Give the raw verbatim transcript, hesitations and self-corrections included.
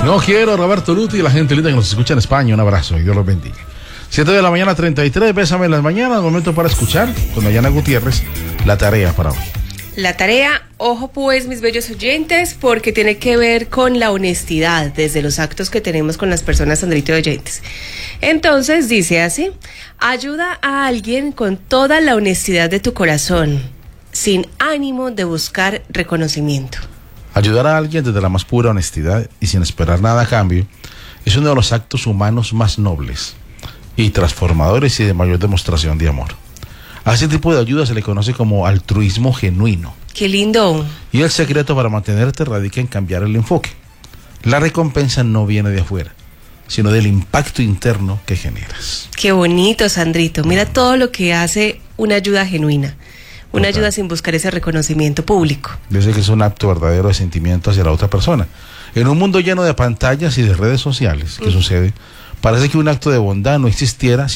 No quiero, Roberto Luti y la gente linda que nos escucha en España. Un abrazo y Dios los bendiga. siete de la mañana, treinta y tres. Bésame en las mañanas. Momento para escuchar con Dayana Gutiérrez la tarea para hoy. La tarea, ojo pues mis bellos oyentes, porque tiene que ver con la honestidad desde los actos que tenemos con las personas, Sandrito de oyentes. Entonces dice así: ayuda a alguien con toda la honestidad de tu corazón, sin ánimo de buscar reconocimiento. Ayudar a alguien desde la más pura honestidad y sin esperar nada a cambio es uno de los actos humanos más nobles y transformadores y de mayor demostración de amor. A ese tipo de ayuda se le conoce como altruismo genuino. ¡Qué lindo! Y el secreto para mantenerte radica en cambiar el enfoque. La recompensa no viene de afuera, sino del impacto interno que generas. ¡Qué bonito, Sandrito! Mira todo lo que hace una ayuda genuina. Una Total. Ayuda sin buscar ese reconocimiento público. Dice que es un acto verdadero de sentimiento hacia la otra persona. En un mundo lleno de pantallas y de redes sociales, ¿qué mm. sucede? Parece que un acto de bondad no existiera